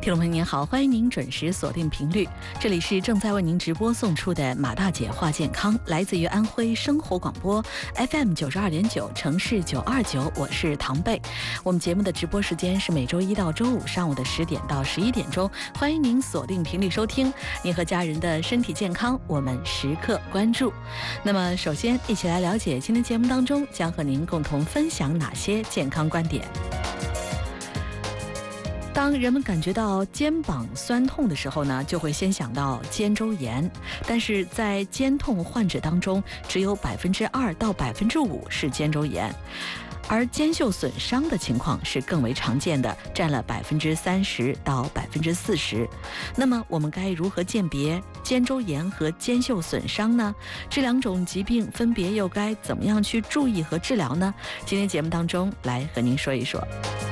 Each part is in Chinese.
听众朋友您好，欢迎您准时锁定频率，这里是正在为您直播送出的马大姐话健康，来自于安徽生活广播 FM 92.9城市929，我是唐贝。我们节目的直播时间是每周一到周五上午的10点到11点钟，欢迎您锁定频率收听。您和家人的身体健康，我们时刻关注。那么首先一起来了解今天节目当中将和您共同分享哪些健康观点。当人们感觉到肩膀酸痛的时候呢，就会先想到肩周炎，但是在肩痛患者当中，只有2%到5%是肩周炎，而肩袖损伤的情况是更为常见的，占了30%到40%。那么我们该如何鉴别肩周炎和肩袖损伤呢？这两种疾病分别又该怎么样去注意和治疗呢？今天节目当中来和您说一说。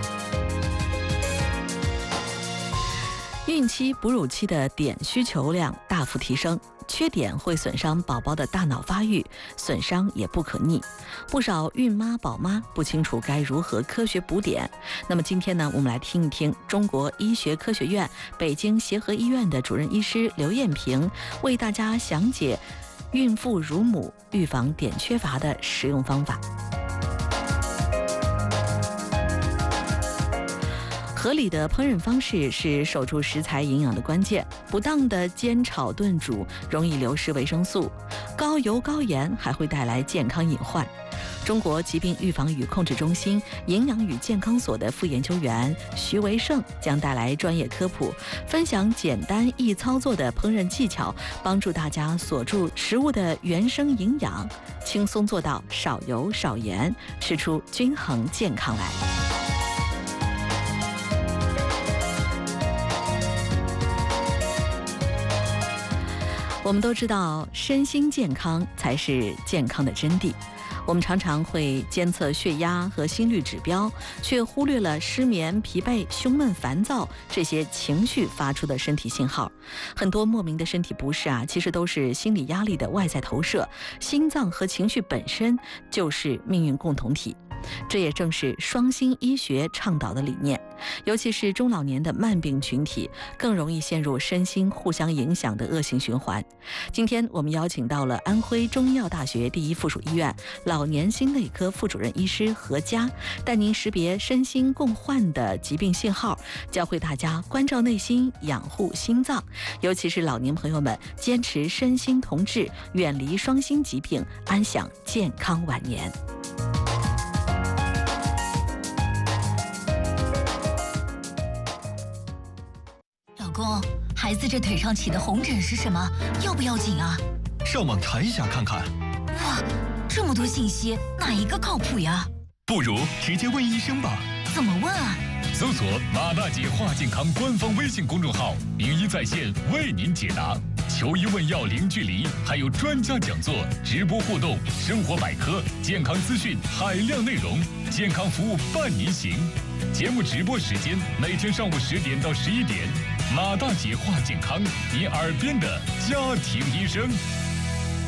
孕期、哺乳期的碘需求量大幅提升，缺碘会损伤宝宝的大脑发育，损伤也不可逆。不少孕妈、宝妈不清楚该如何科学补碘。那么今天呢，我们来听一听中国医学科学院北京协和医院的主任医师刘艳萍为大家详解孕妇乳母预防碘缺乏的实用方法。合理的烹饪方式是守住食材营养的关键，不当的煎炒炖煮容易流失维生素，高油高盐还会带来健康隐患。中国疾病预防与控制中心营养与健康所的副研究员徐维胜将带来专业科普，分享简单易操作的烹饪技巧，帮助大家锁住食物的原生营养，轻松做到少油少盐，吃出均衡健康来。我们都知道，身心健康才是健康的真谛。我们常常会监测血压和心率指标，却忽略了失眠、疲惫、胸闷、烦躁这些情绪发出的身体信号。很多莫名的身体不适其实都是心理压力的外在投射。心脏和情绪本身就是命运共同体。这也正是双心医学倡导的理念，尤其是中老年的慢病群体，更容易陷入身心互相影响的恶性循环。今天我们邀请到了安徽中医药大学第一附属医院老年心内科副主任医师何佳，带您识别身心共患的疾病信号，教会大家关照内心，养护心脏。尤其是老年朋友们，坚持身心同治，远离双心疾病，安享健康晚年。 老公，孩子这腿上起的红疹是什么？要不要紧啊？ 上网查一下看看。 哇，这么多信息，哪一个靠谱呀？ 不如直接问医生吧。 怎么问啊？ 搜索马大姐话健康官方微信公众号，名医在线为您解答，求医问药零距离，还有专家讲座、直播互动、生活百科、健康资讯海量内容，健康服务伴您行。节目直播时间每天上午10点到11点，马大姐话健康，你耳边的家庭医生。